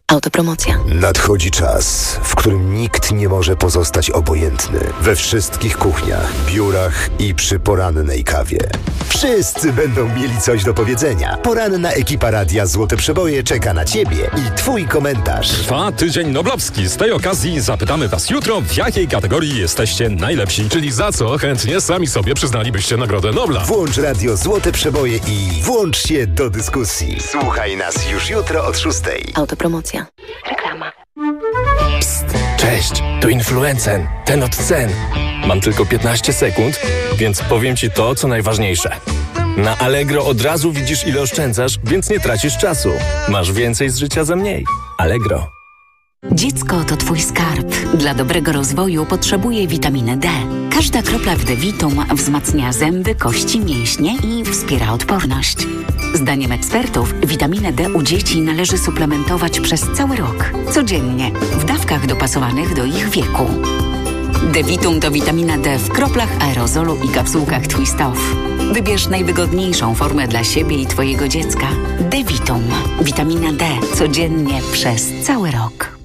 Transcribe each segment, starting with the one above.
Autopromocja. Nadchodzi czas, w którym nikt nie może pozostać obojętny. We wszystkich kuchniach, biurach i przy porannej kawie. Wszyscy będą mieli coś do powiedzenia. Poranna ekipa Radia Złote Przeboje czeka na Ciebie i Twój komentarz. Trwa Tydzień Noblowski. Z tej okazji zapytamy Was jutro, w jakiej kategorii jesteście najlepsi. Czyli za co chętnie sami sobie przyznalibyście Nagrodę Nobla. Włącz Radio Złote Przeboje i włącz się do dyskusji. Słuchaj nas już jutro od 6:00. Autopromocja. Reklama. Psst, cześć, tu Influencen, ten od cen. Mam tylko 15 sekund, więc powiem Ci to, co najważniejsze. Na Allegro od razu widzisz, ile oszczędzasz, więc nie tracisz czasu. Masz więcej z życia za mniej. Allegro. Dziecko to Twój skarb. Dla dobrego rozwoju potrzebuje witaminy D. Każda kropla w D-Vitum wzmacnia zęby, kości, mięśnie i wspiera odporność. Zdaniem ekspertów witaminę D u dzieci należy suplementować przez cały rok. Codziennie, w dawkach dopasowanych do ich wieku. D-Vitum to witamina D w kroplach, aerozolu i kapsułkach Twist Off. Wybierz najwygodniejszą formę dla siebie i Twojego dziecka. D-Vitum. Witamina D. Codziennie przez cały rok.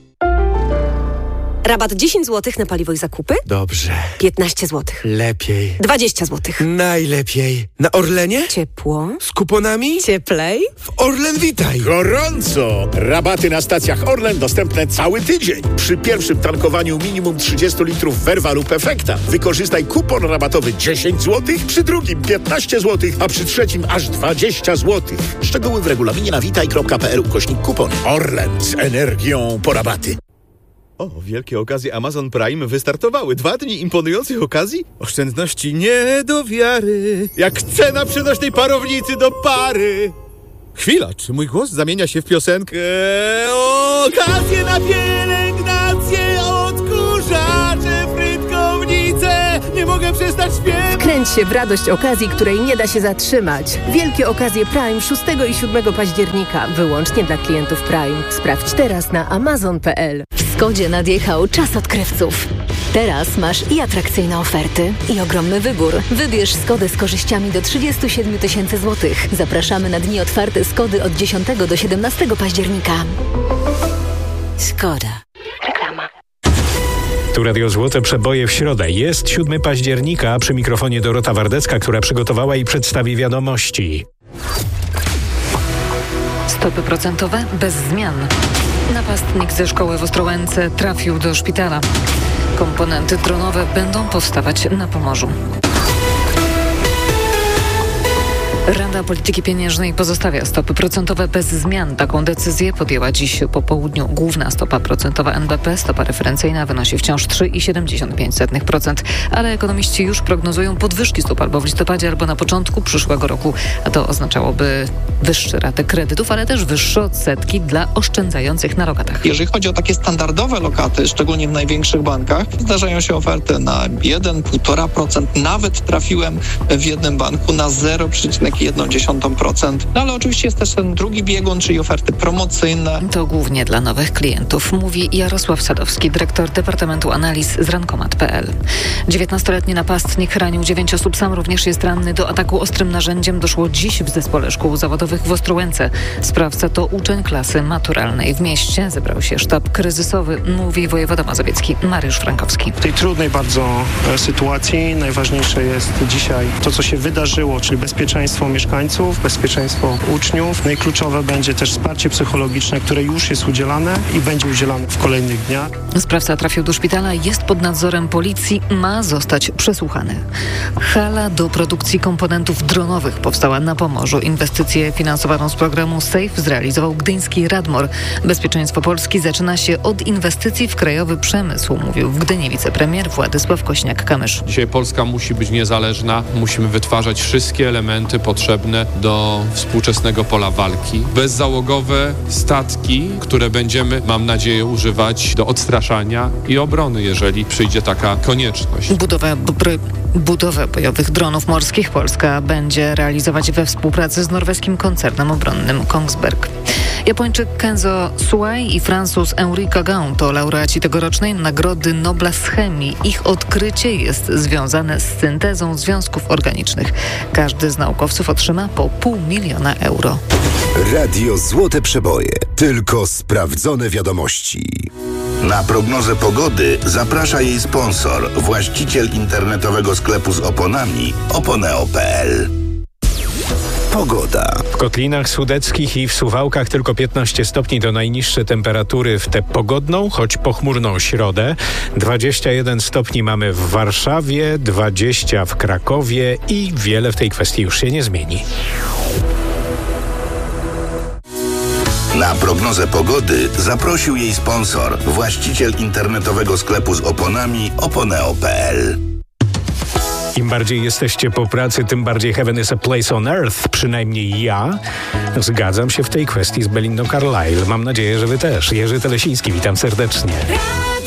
Rabat 10 zł na paliwo i zakupy? Dobrze. 15 zł. Lepiej. 20 zł. Najlepiej. Na Orlenie? Ciepło. Z kuponami? Cieplej. W Orlen Witaj. Gorąco! Rabaty na stacjach Orlen dostępne cały tydzień. Przy pierwszym tankowaniu minimum 30 litrów Verva lub Efekta wykorzystaj kupon rabatowy 10 zł, przy drugim 15 zł, a przy trzecim aż 20 zł. Szczegóły w regulaminie na witaj.pl/kupon. Orlen z energią po rabaty. O, wielkie okazje Amazon Prime wystartowały. 2 dni imponujących okazji? Oszczędności nie do wiary. Jak cena przenośnej parownicy do pary. Chwila, czy mój głos zamienia się w piosenkę? Okazje na pielęgnację, odkurzacze, frytkownice. Nie mogę przestać śpiewać. Wkręć się w radość okazji, której nie da się zatrzymać. Wielkie okazje Prime 6 i 7 października. Wyłącznie dla klientów Prime. Sprawdź teraz na amazon.pl. W Skodzie nadjechał czas odkrywców. Teraz masz i atrakcyjne oferty, i ogromny wybór. Wybierz Skodę z korzyściami do 37 000 złotych. Zapraszamy na dni otwarte Skody od 10 do 17 października. Skoda. Reklama. Tu Radio Złote Przeboje w środę. Jest 7 października, przy mikrofonie Dorota Wardecka, która przygotowała i przedstawi wiadomości. Stopy procentowe bez zmian. Napastnik ze szkoły w Ostrołęce trafił do szpitala. Komponenty dronowe będą powstawać na Pomorzu. Rada Polityki Pieniężnej pozostawia stopy procentowe bez zmian. Taką decyzję podjęła dziś po południu. Główna stopa procentowa NBP, stopa referencyjna, wynosi wciąż 3,75%, ale ekonomiści już prognozują podwyżki stóp albo w listopadzie, albo na początku przyszłego roku. A to oznaczałoby wyższe raty kredytów, ale też wyższe odsetki dla oszczędzających na lokatach. Jeżeli chodzi o takie standardowe lokaty, szczególnie w największych bankach, zdarzają się oferty na 1,5%. Nawet trafiłem w jednym banku na 0,1%. No ale oczywiście jest też ten drugi biegun, czyli oferty promocyjne. To głównie dla nowych klientów, mówi Jarosław Sadowski, dyrektor Departamentu Analiz z rankomat.pl. 19-letni napastnik ranił 9 osób, sam również jest ranny. Do ataku ostrym narzędziem doszło dziś w zespole szkół zawodowych w Ostrołęce. Sprawca to uczeń klasy maturalnej. W mieście zebrał się sztab kryzysowy, mówi wojewoda mazowiecki Mariusz Frankowski. W tej trudnej bardzo sytuacji najważniejsze jest dzisiaj to, co się wydarzyło, czyli bezpieczeństwo mieszkańców, bezpieczeństwo uczniów. No i kluczowe będzie też wsparcie psychologiczne, które już jest udzielane i będzie udzielane w kolejnych dniach. Sprawca trafił do szpitala, jest pod nadzorem policji, ma zostać przesłuchany. Hala do produkcji komponentów dronowych powstała na Pomorzu. Inwestycję finansowaną z programu SAFE zrealizował gdyński Radmor. Bezpieczeństwo Polski zaczyna się od inwestycji w krajowy przemysł, mówił w Gdyni wicepremier Władysław Kośniak-Kamysz. Dzisiaj Polska musi być niezależna, musimy wytwarzać wszystkie elementy potrzebne do współczesnego pola walki. Bezzałogowe statki, które będziemy, mam nadzieję, używać do odstraszania i obrony, jeżeli przyjdzie taka konieczność. Budowę bojowych dronów morskich Polska będzie realizować we współpracy z norweskim koncernem obronnym Kongsberg. Japończyk Kenzo Suai i Francuz Henri Cagon to laureaci tegorocznej Nagrody Nobla z chemii. Ich odkrycie jest związane z syntezą związków organicznych. Każdy z naukowców otrzyma po 500 000 euro. Radio Złote Przeboje. Tylko sprawdzone wiadomości. Na prognozę pogody zaprasza jej sponsor, właściciel internetowego sklepu z oponami oponeo.pl. Pogoda. W Kotlinach Sudeckich i w Suwałkach tylko 15 stopni to najniższe temperatury w tę pogodną, choć pochmurną środę. 21 stopni mamy w Warszawie, 20 w Krakowie i wiele w tej kwestii już się nie zmieni. Na prognozę pogody zaprosił jej sponsor, właściciel internetowego sklepu z oponami oponeo.pl. Im bardziej jesteście po pracy, tym bardziej heaven is a place on earth. Przynajmniej ja zgadzam się w tej kwestii z Belindą Carlile. Mam nadzieję, że wy też. Jerzy Telesiński, witam serdecznie.